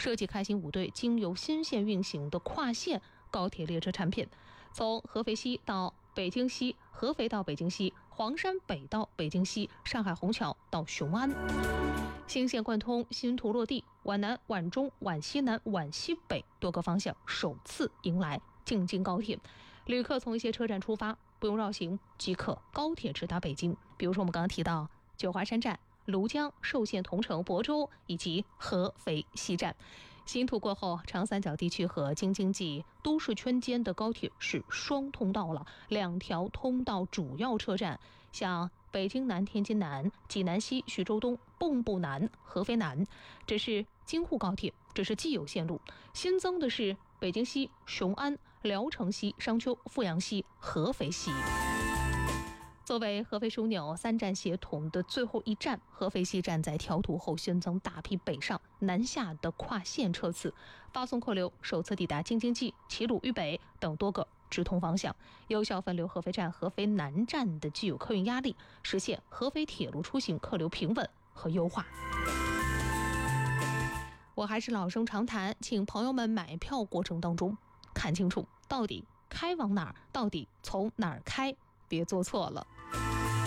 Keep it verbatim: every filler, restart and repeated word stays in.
设计开行五对经由新线运行的跨线高铁列车产品，从合肥西到北京西，合肥到北京西，黄山北到北京西，上海虹桥到雄安。新线贯通，新图落地，皖南、皖中、皖西南、皖西北多个方向首次迎来京津高铁。旅客从一些车站出发，不用绕行即可高铁直达北京。比如说我们刚刚提到九华山站、庐江、寿县、桐城、亳州以及合肥西站。新图过后，长三角地区和京津冀都市圈间的高铁是双通道了，两条通道主要车站，像北京南、天津南、济南西、徐州东、蚌埠南、合肥南，这是京沪高铁，这是既有线路。新增的是北京西、雄安、聊城西、商丘、阜阳西、合肥西。作为合肥枢纽三站协同的最后一站，合肥西站在调图后新增大批北上南下的跨线车次，发送客流首次抵达京津冀、齐鲁、渝北等多个直通方向，有效分流合肥站、合肥南站的既有客运压力，实现合肥铁路出行客流平稳和优化。我还是老生常谈，请朋友们买票过程当中看清楚，到底开往哪儿，到底从哪儿开，别做错了。